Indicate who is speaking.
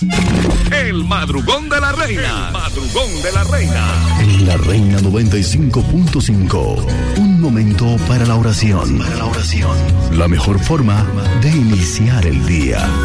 Speaker 1: El madrugón de la reina. El madrugón de la reina.
Speaker 2: En la Reina 95.5. Un momento para la oración. La mejor forma de iniciar el día.